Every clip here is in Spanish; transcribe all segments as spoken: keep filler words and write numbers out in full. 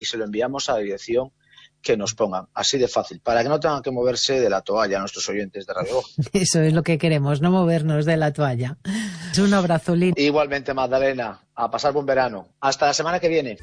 y se lo enviamos a la dirección que nos pongan, así de fácil, para que no tengan que moverse de la toalla nuestros oyentes de Radio Voz. Eso es lo que queremos, no movernos de la toalla. Un abrazo, Lino. Igualmente, Magdalena, a pasar buen verano. Hasta la semana que viene.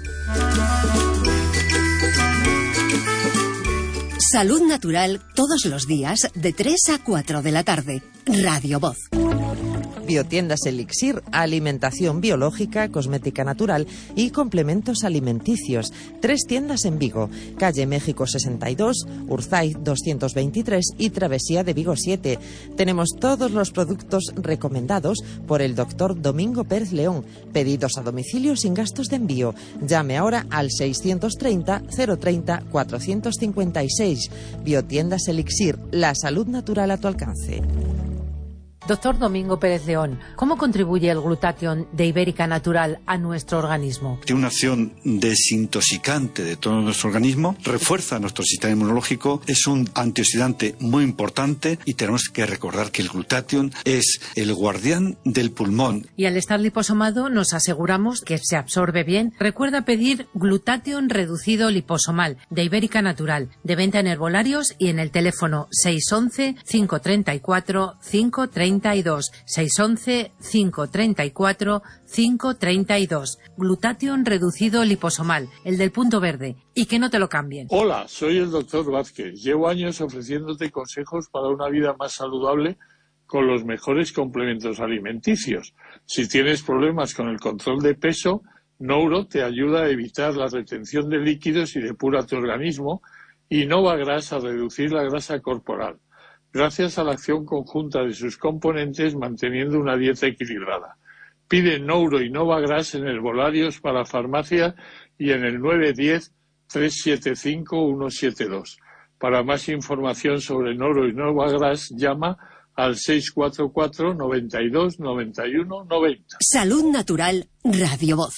Salud Natural todos los días de tres a cuatro de la tarde. Radio Voz. Biotiendas Elixir, alimentación biológica, cosmética natural y complementos alimenticios. Tres tiendas en Vigo, calle México sesenta y dos, Urzaiz doscientos veintitrés y Travesía de Vigo siete. Tenemos todos los productos recomendados por el doctor Domingo Pérez León. Pedidos a domicilio sin gastos de envío. Llame ahora al seiscientos treinta, cero treinta, cuatrocientos cincuenta y seis. Biotiendas Elixir, la salud natural a tu alcance. Doctor Domingo Pérez León, ¿cómo contribuye el glutatión de Ibérica Natural a nuestro organismo? Tiene una acción desintoxicante de todo nuestro organismo, refuerza nuestro sistema inmunológico, es un antioxidante muy importante y tenemos que recordar que el glutatión es el guardián del pulmón. Y al estar liposomado nos aseguramos que se absorbe bien. Recuerda pedir glutatión reducido liposomal de Ibérica Natural, de venta en herbolarios y en el teléfono seis once, cinco treinta y cuatro, cinco treinta y dos, seis once, cinco treinta y cuatro, cinco treinta y dos. Glutatión reducido liposomal, el del punto verde, y que no te lo cambien. Hola, soy el doctor Vázquez. Llevo años ofreciéndote consejos para una vida más saludable con los mejores complementos alimenticios. Si tienes problemas con el control de peso, Nouro te ayuda a evitar la retención de líquidos y depura tu organismo, y Novagras a reducir la grasa corporal, gracias a la acción conjunta de sus componentes manteniendo una dieta equilibrada. Pide Nouro y Novagras en herbolarios para farmacia y en el nueve uno cero, tres siete cinco, uno siete dos. Para más información sobre Nouro y Novagras, llama al seis cuatro cuatro, noventa y dos, noventa y uno, noventa. Salud Natural, Radio Voz.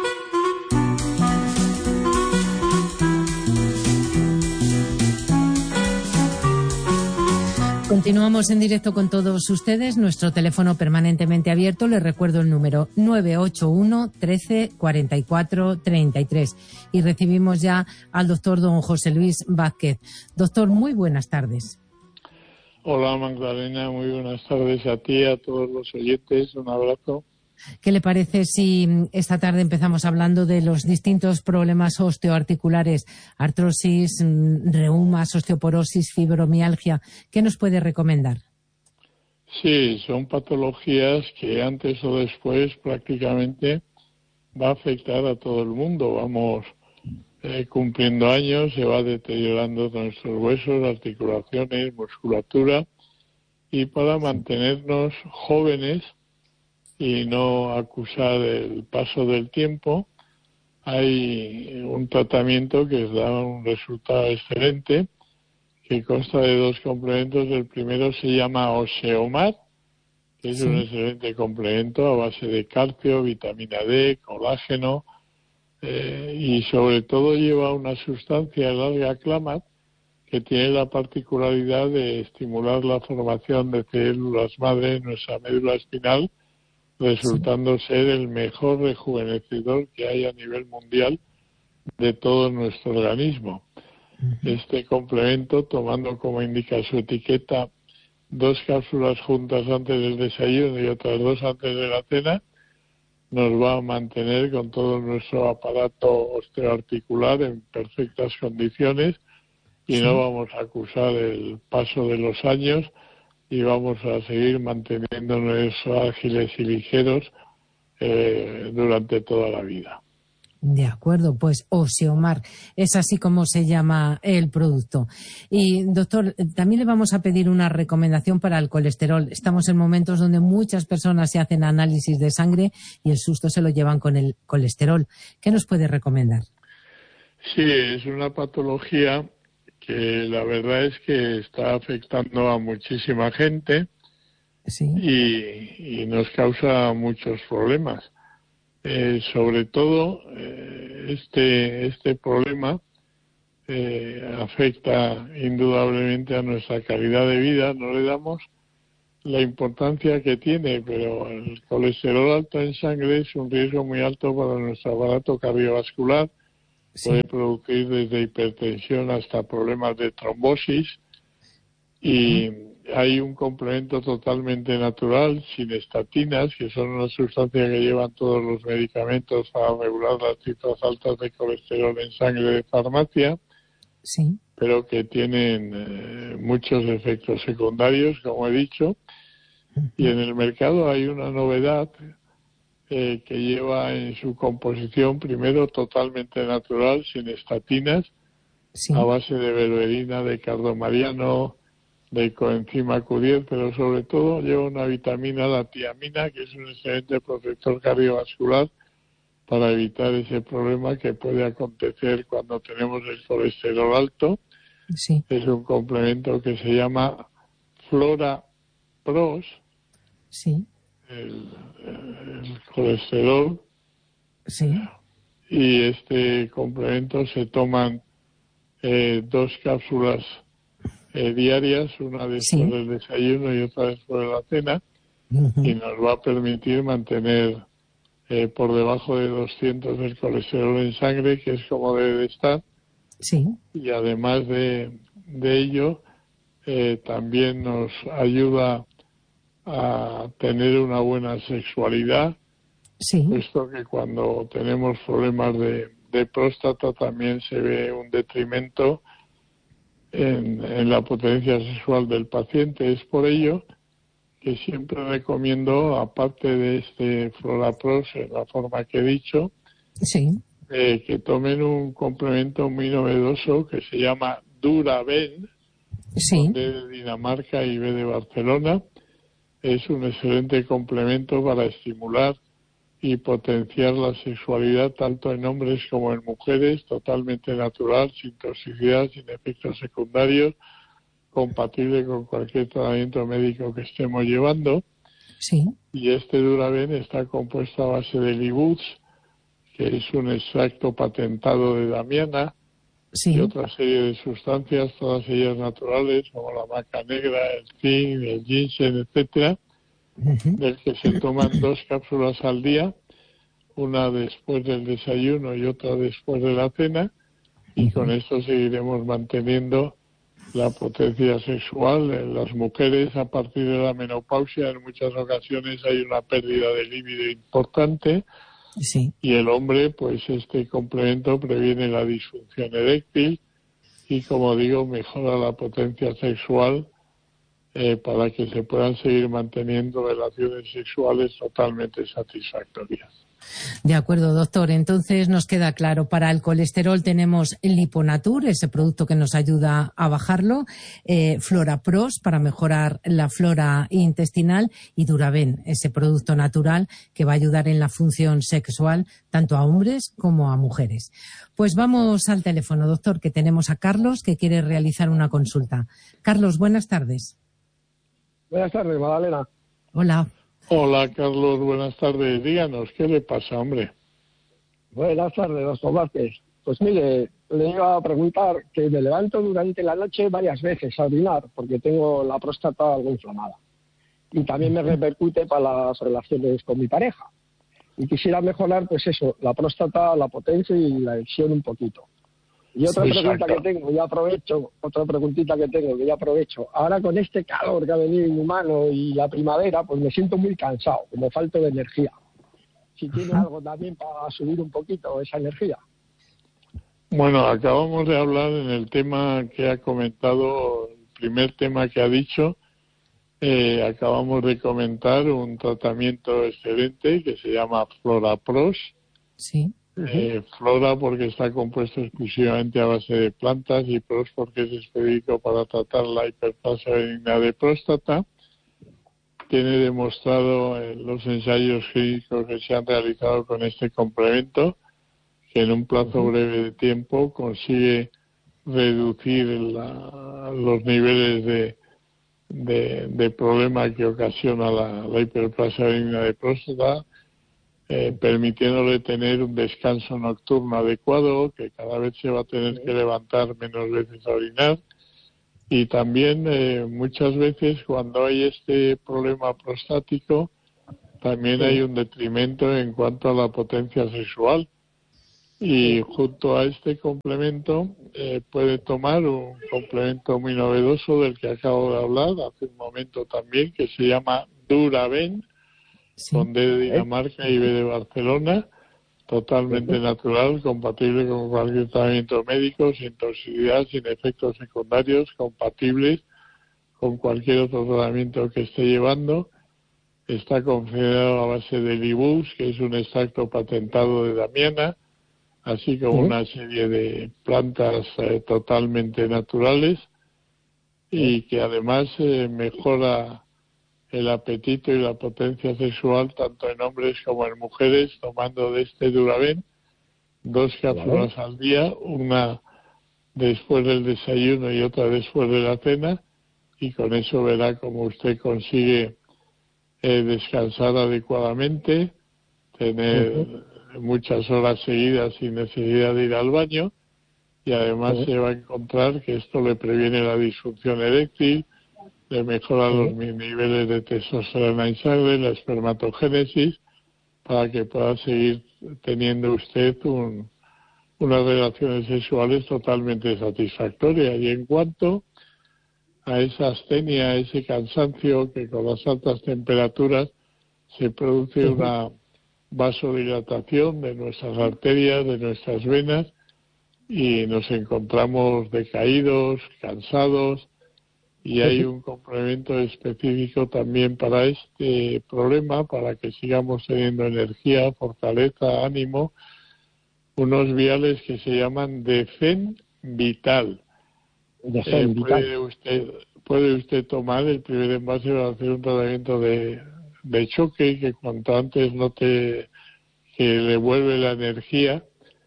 Continuamos en directo con todos ustedes, nuestro teléfono permanentemente abierto. Les recuerdo el número nueve ocho uno, trece, cuarenta y cuatro, treinta y tres. Y recibimos ya al doctor don José Luis Vázquez. Doctor, muy buenas tardes. Hola Magdalena, muy buenas tardes a ti, a todos los oyentes, un abrazo. ¿Qué le parece si esta tarde empezamos hablando de los distintos problemas osteoarticulares, artrosis, reumas, osteoporosis, fibromialgia? ¿Qué nos puede recomendar? Sí, son patologías que antes o después prácticamente va a afectar a todo el mundo. Vamos eh, cumpliendo años, se va deteriorando nuestros huesos, articulaciones, musculatura, y para mantenernos jóvenes y no acusar el paso del tiempo, hay un tratamiento que da un resultado excelente, que consta de dos complementos. El primero se llama Osteomar, que es sí. un excelente complemento a base de calcio, vitamina D, colágeno, eh, y sobre todo lleva una sustancia, el alga clamat, que tiene la particularidad de estimular la formación de células madre en nuestra médula espinal, resultando ser el mejor rejuvenecedor que hay a nivel mundial de todo nuestro organismo. Uh-huh. Este complemento, tomando como indica su etiqueta dos cápsulas juntas antes del desayuno y otras dos antes de la cena, nos va a mantener con todo nuestro aparato osteoarticular en perfectas condiciones y sí. no vamos a acusar el paso de los años y vamos a seguir manteniéndonos ágiles y ligeros eh, durante toda la vida. De acuerdo, pues Osteomar, es así como se llama el producto. Y doctor, también le vamos a pedir una recomendación para el colesterol. Estamos en momentos donde muchas personas se hacen análisis de sangre y el susto se lo llevan con el colesterol. ¿Qué nos puede recomendar? Sí, es una patología que la verdad es que está afectando a muchísima gente sí. y, y nos causa muchos problemas. Eh, sobre todo, eh, este, este problema eh, afecta indudablemente a nuestra calidad de vida. No le damos la importancia que tiene, pero el colesterol alto en sangre es un riesgo muy alto para nuestro aparato cardiovascular, Sí. Puede producir desde hipertensión hasta problemas de trombosis y hay un complemento totalmente natural, sin estatinas, que son una sustancia que llevan todos los medicamentos para regular las cifras altas de colesterol en sangre de farmacia, sí. pero que tienen eh, muchos efectos secundarios, como he dicho. Y en el mercado hay una novedad eh, que lleva en su composición, primero, totalmente natural, sin estatinas, sí. a base de berberina, de cardomariano, de coenzima Q diez, pero sobre todo lleva una vitamina, la tiamina, que es un excelente protector cardiovascular para evitar ese problema que puede acontecer cuando tenemos el colesterol alto. Sí. Es un complemento que se llama Flora Pros. Sí. El, el colesterol. Sí. Y este complemento se toman eh, dos cápsulas eh, diarias, una después sí. del desayuno y otra después de la cena, uh-huh. y nos va a permitir mantener eh, por debajo de doscientos el colesterol en sangre, que es como debe de estar. Sí. Y además de, de ello, eh, también nos ayuda a tener una buena sexualidad, sí. puesto que cuando tenemos problemas de, de próstata también se ve un detrimento en, en la potencia sexual del paciente. Es por ello que siempre recomiendo, aparte de este Florapros, en la forma que he dicho, sí. eh, que tomen un complemento muy novedoso que se llama Duraben, sí. con D de Dinamarca y B de Barcelona. Es un excelente complemento para estimular y potenciar la sexualidad tanto en hombres como en mujeres, totalmente natural, sin toxicidad, sin efectos secundarios, compatible con cualquier tratamiento médico que estemos llevando. Sí. Y este Duraben está compuesto a base de Libuts, que es un extracto patentado de Damiana, sí. y otra serie de sustancias, todas ellas naturales, como la maca negra, el zinc, el ginseng, etcétera, uh-huh. del que se toman dos cápsulas al día, una después del desayuno y otra después de la cena, y uh-huh. con esto seguiremos manteniendo la potencia sexual. En las mujeres, a partir de la menopausia, en muchas ocasiones hay una pérdida de líbido importante. Sí. Y el hombre, pues este complemento previene la disfunción eréctil y, como digo, mejora la potencia sexual eh, para que se puedan seguir manteniendo relaciones sexuales totalmente satisfactorias. De acuerdo, doctor. Entonces nos queda claro, para el colesterol tenemos el Liponatur, ese producto que nos ayuda a bajarlo, eh, Florapros para mejorar la flora intestinal y Duraben, ese producto natural que va a ayudar en la función sexual tanto a hombres como a mujeres. Pues vamos al teléfono, doctor, que tenemos a Carlos que quiere realizar una consulta. Carlos, buenas tardes. Buenas tardes, Magdalena. Hola. Hola, Carlos, buenas tardes. Díganos, ¿qué le pasa, hombre? Buenas tardes, doctor Vázquez. Pues mire, le iba a preguntar que me levanto durante la noche varias veces a orinar porque tengo la próstata algo inflamada. Y también me repercute para las relaciones con mi pareja. Y quisiera mejorar, pues eso, la próstata, la potencia y la erección un poquito. Y otra sí, pregunta exacto. que tengo, ya aprovecho, otra preguntita que tengo, que ya aprovecho. Ahora con este calor que ha venido inhumano y la primavera, pues me siento muy cansado, como falto de energía. Si tiene Ajá. algo también para subir un poquito esa energía. Bueno, acabamos de hablar en el tema que ha comentado, el primer tema que ha dicho, eh, acabamos de comentar un tratamiento excelente que se llama Florapros. Sí. Eh, Flora porque está compuesto exclusivamente a base de plantas y Pros porque es específico para tratar la hiperplasia benigna de próstata. Tiene demostrado en los ensayos clínicos que se han realizado con este complemento que en un plazo uh-huh. breve de tiempo consigue reducir la, los niveles de, de, de problema que ocasiona la, la hiperplasia benigna de próstata, Eh, permitiéndole tener un descanso nocturno adecuado, que cada vez se va a tener que levantar menos veces a orinar, y también eh, muchas veces cuando hay este problema prostático también hay un detrimento en cuanto a la potencia sexual, Y junto a este complemento eh, puede tomar un complemento muy novedoso del que acabo de hablar hace un momento también, que se llama Duraben, Sí. con D de Dinamarca y B de Barcelona, totalmente natural, compatible con cualquier tratamiento médico, sin toxicidad, sin efectos secundarios, compatibles con cualquier otro tratamiento que esté llevando. Está configurado a base de Libus, que es un extracto patentado de Damiana, así como una serie de plantas eh, totalmente naturales, y que además eh, mejora el apetito y la potencia sexual tanto en hombres como en mujeres, tomando de este Duraben dos cápsulas claro. al día, una después del desayuno y otra después de la cena, y con eso verá cómo usted consigue eh, descansar adecuadamente, tener uh-huh. muchas horas seguidas sin necesidad de ir al baño, y además uh-huh. se va a encontrar que esto le previene la disfunción eréctil, le mejora uh-huh. los niveles de testosterona en sangre, la espermatogénesis, para que pueda seguir teniendo usted un, unas relaciones sexuales totalmente satisfactorias. Y en cuanto a esa astenia, a ese cansancio que con las altas temperaturas se produce uh-huh. una vasodilatación de nuestras arterias, de nuestras venas, y nos encontramos decaídos, cansados, y hay un complemento específico también para este problema, para que sigamos teniendo energía, fortaleza, ánimo, unos viales que se llaman Defen Vital. Eh, puede usted puede usted tomar el primer envase para hacer un tratamiento de, de choque, que cuanto antes note que le vuelve la energía.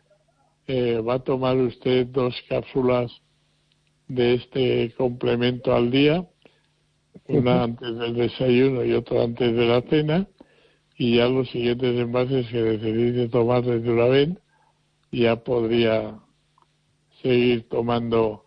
Eh, va a tomar usted dos cápsulas de este complemento al día, una uh-huh. antes del desayuno y otra antes de la cena, y ya los siguientes envases que necesite tomar de Duraben ya podría seguir tomando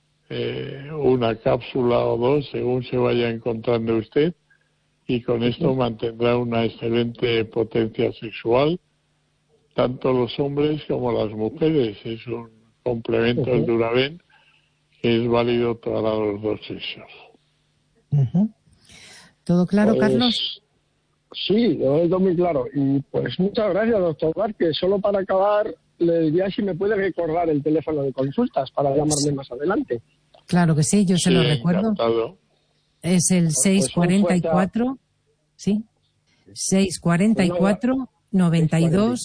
eh, una cápsula o dos según se vaya encontrando usted, y con esto uh-huh. mantendrá una excelente potencia sexual, tanto los hombres como las mujeres. Es un complemento uh-huh. del Duraben que es válido para los dos sexos. Uh-huh. ¿Todo claro, pues, Carlos? Sí, lo he muy claro. Y pues muchas gracias, doctor Vázquez. Solo para acabar, le diría si me puede recordar el teléfono de consultas para llamarme más adelante. Claro que sí, yo se sí, lo recuerdo. Encantado. Es el pues seis cuatro cuatro, fuerte... ¿sí? seis cuatro cuatro, noventa y dos,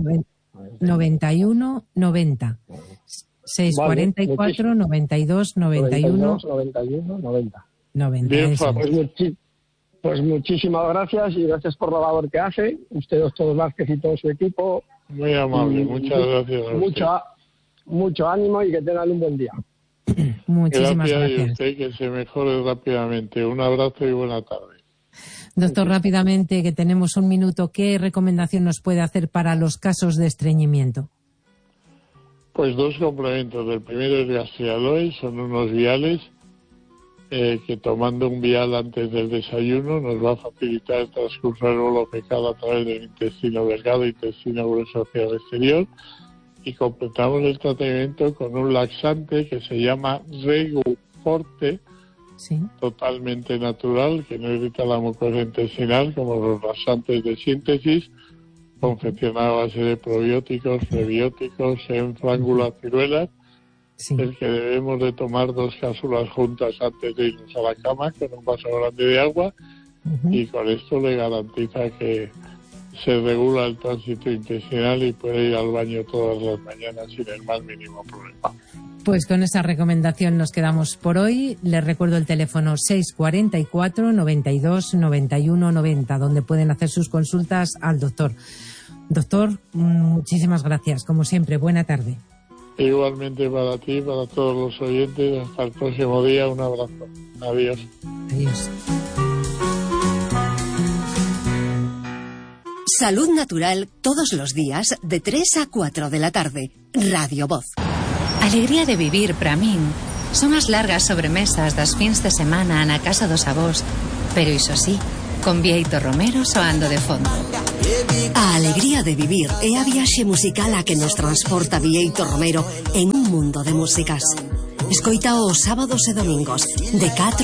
noventa y uno, noventa. seis cuatro cuatro, noventa y dos, noventa y uno, noventa. noventa. Bien, pues, muchi- pues muchísimas gracias, y gracias por la labor que hace usted, doctor Vázquez, y todo su equipo. Muy amable, y muchas gracias a mucho, mucho ánimo y que tengan un buen día. Muchísimas gracias. gracias. Y usted que se mejore rápidamente. Un abrazo y buena tarde. Doctor, rápidamente, que tenemos un minuto, ¿qué recomendación nos puede hacer para los casos de estreñimiento? Pues dos complementos. El primero es Gastrialoe, son unos viales eh, que tomando un vial antes del desayuno nos va a facilitar el transcurso del bolo fecal a través del intestino delgado, intestino grueso hacia el exterior, y completamos el tratamiento con un laxante que se llama Reguforte, sí. totalmente natural, que no irrita la mucosa intestinal como los laxantes de síntesis, confeccionado a base de probióticos, prebióticos, en frángula, ciruelas, sí. el que debemos de tomar dos cápsulas juntas antes de irnos a la cama con un vaso grande de agua, uh-huh. y con esto le garantiza que se regula el tránsito intestinal y puede ir al baño todas las mañanas sin el más mínimo problema. Pues con esa recomendación nos quedamos por hoy. Les recuerdo el teléfono seis cuatro cuatro, noventa y dos, noventa y uno, noventa, donde pueden hacer sus consultas al doctor. Doctor, muchísimas gracias. Como siempre, buena tarde. Igualmente para ti, para todos los oyentes. Hasta el próximo día. Un abrazo. Adiós. Adiós. Salud Natural todos los días de tres a cuatro de la tarde. Radio Voz. Alegría de vivir para min son as largas sobremesas das fins de semana na casa dos avós, pero iso sí, con Vieito Romero soando de fondo. A alegría de vivir é a viaxe musical a que nos transporta Bieito Romero en un mundo de músicas. Escoita os sábados e domingos de catro